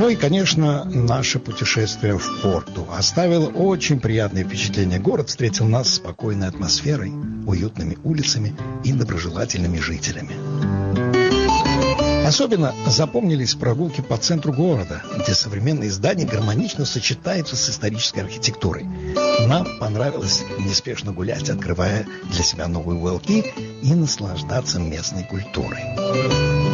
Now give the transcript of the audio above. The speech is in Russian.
Ну и, конечно, наше путешествие в Порту оставило очень приятное впечатление. Город встретил нас спокойной атмосферой, уютными улицами и доброжелательными жителями. Особенно запомнились прогулки по центру города, где современные здания гармонично сочетаются с исторической архитектурой. Нам понравилось неспешно гулять, открывая для себя новые уголки и наслаждаться местной культурой.